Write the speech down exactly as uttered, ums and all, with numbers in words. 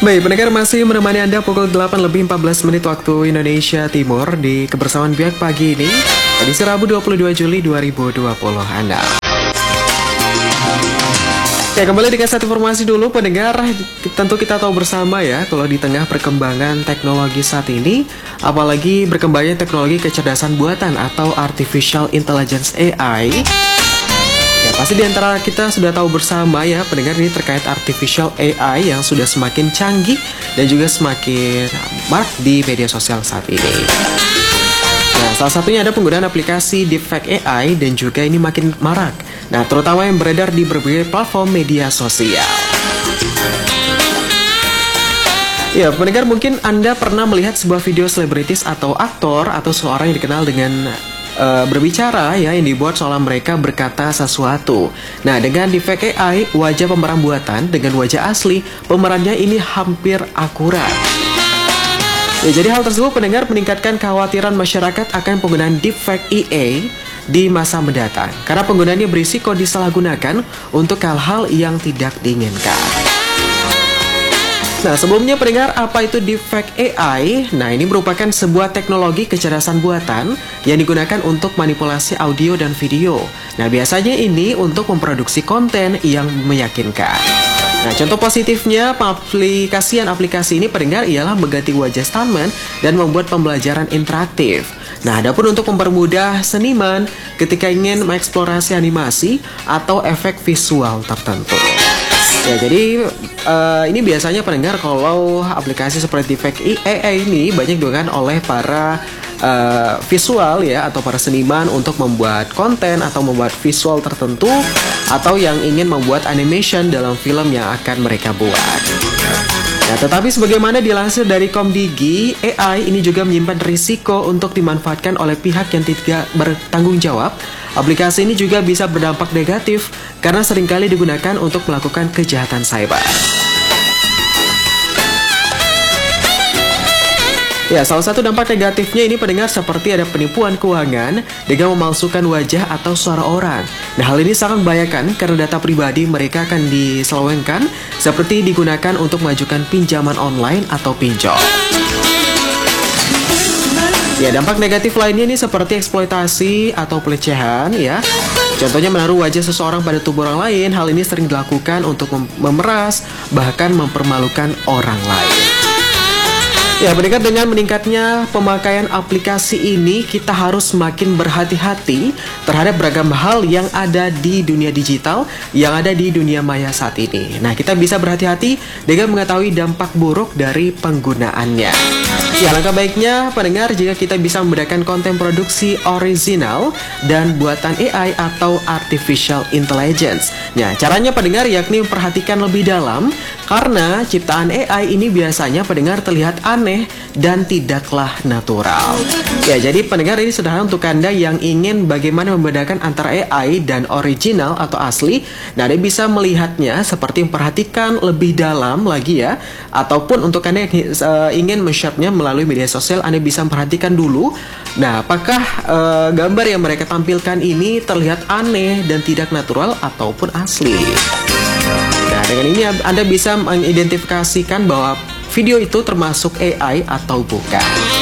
Baik, pendengar masih menemani Anda pukul delapan lebih empat belas menit waktu Indonesia Timur di kebersamaan Biak pagi ini, edisi Rabu dua puluh dua Juli dua ribu dua puluh Anda. Ya, kembali dengan satu informasi dulu pendengar. Tentu kita tahu bersama ya, kalau di tengah perkembangan teknologi saat ini, apalagi berkembangnya teknologi kecerdasan buatan atau Artificial Intelligence A I, ya, pasti diantara kita sudah tahu bersama ya pendengar ini terkait Artificial A I yang sudah semakin canggih dan juga semakin marak di media sosial saat ini. Nah, salah satunya ada penggunaan aplikasi Deepfake A I dan juga ini makin marak. Nah, terutama yang beredar di berbagai platform media sosial. Ya, pendengar mungkin Anda pernah melihat sebuah video selebritis atau aktor atau seorang yang dikenal dengan Uh, berbicara ya yang dibuat seolah mereka berkata sesuatu. Nah, dengan deepfake A I, wajah pemeran buatan dengan wajah asli pemerannya ini hampir akurat. Ya, jadi hal tersebut pendengar meningkatkan kekhawatiran masyarakat akan penggunaan deepfake A I di masa mendatang karena penggunaannya berisiko disalahgunakan untuk hal-hal yang tidak diinginkan. Nah, sebelumnya pendengar, apa itu deepfake A I? Nah, ini merupakan sebuah teknologi kecerdasan buatan yang digunakan untuk manipulasi audio dan video. Nah, biasanya ini untuk memproduksi konten yang meyakinkan. Nah, contoh positifnya pengaplikasian aplikasi ini pendengar ialah mengganti wajah stuntman dan membuat pembelajaran interaktif. Nah, adapun untuk mempermudah seniman ketika ingin mengeksplorasi animasi atau efek visual tertentu. Ya, jadi uh, ini biasanya pendengar kalau aplikasi seperti deepfake A I ini banyak digunakan oleh para uh, visual ya atau para seniman untuk membuat konten atau membuat visual tertentu atau yang ingin membuat animation dalam film yang akan mereka buat. Nah, tetapi sebagaimana dilansir dari Komdigi, A I ini juga menyimpan risiko untuk dimanfaatkan oleh pihak yang tidak bertanggung jawab. Aplikasi ini juga bisa berdampak negatif karena seringkali digunakan untuk melakukan kejahatan cyber. Ya, salah satu dampak negatifnya ini pendengar seperti ada penipuan keuangan dengan memalsukan wajah atau suara orang. Nah, hal ini sangat membahayakan karena data pribadi mereka akan diselewengkan seperti digunakan untuk mengajukan pinjaman online atau pinjol. Ya, dampak negatif lainnya ini seperti eksploitasi atau pelecehan ya. Contohnya menaruh wajah seseorang pada tubuh orang lain. Hal ini sering dilakukan untuk memeras bahkan mempermalukan orang lain. Ya, pendengar, dengan meningkatnya pemakaian aplikasi ini, kita harus semakin berhati-hati terhadap beragam hal yang ada di dunia digital, yang ada di dunia maya saat ini. Nah, kita bisa berhati-hati dengan mengetahui dampak buruk dari penggunaannya. Ya, langkah baiknya, pendengar, jika kita bisa membedakan konten produksi original dan buatan A I atau Artificial Intelligence. Nah, caranya pendengar yakni memperhatikan lebih dalam, karena ciptaan A I ini biasanya pendengar terlihat aneh dan tidaklah natural. Ya, jadi pendengar, ini sederhana untuk Anda yang ingin bagaimana membedakan antara A I dan original atau asli. Nah, Anda bisa melihatnya seperti memperhatikan lebih dalam lagi ya. Ataupun untuk Anda yang uh, ingin men-share-nya melalui media sosial, Anda bisa memperhatikan dulu. Nah, apakah uh, gambar yang mereka tampilkan ini terlihat aneh dan tidak natural ataupun asli. Nah, dengan ini Anda bisa mengidentifikasikan bahwa video itu termasuk A I atau bukan.